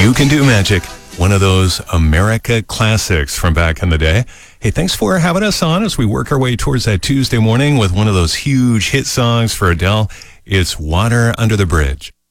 You Can Do Magic, one of those America classics from back in the day. Hey, thanks for having us on as we work our way towards that Tuesday morning with one of those huge hit songs for Adele. It's Water Under the Bridge.